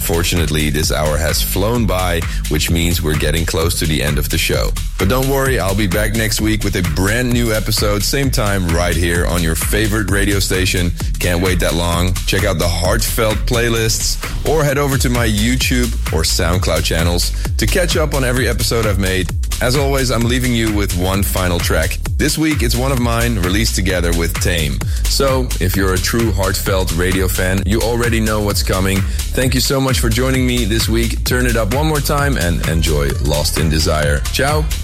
unfortunately, this hour has flown by, which means we're getting close to the end of the show. But don't worry, I'll be back next week with a brand new episode, same time, right here on your favorite radio station. Can't wait that long. Check out the Heartfelt playlists or head over to my YouTube or SoundCloud channels to catch up on every episode I've made. As always, I'm leaving you with one final track. This week, it's one of mine, released together with Tame. So, if you're a true Heartfelt radio fan, you already know what's coming. Thank you so much for joining me this week. Turn it up one more time and enjoy Lost in Desire. Ciao!